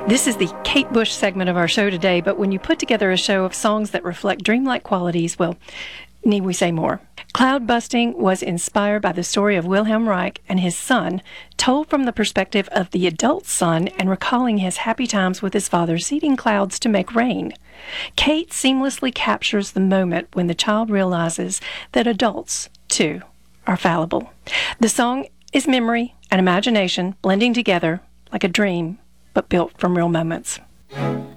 This is the Kate Bush segment of our show today, but when you put together a show of songs that reflect dreamlike qualities, well, need we say more? Cloud Busting was inspired by the story of Wilhelm Reich and his son, told from the perspective of the adult son and recalling his happy times with his father seeding clouds to make rain. Kate seamlessly captures the moment when the child realizes that adults, too, are fallible. The song is memory and imagination blending together like a dream, but built from real moments.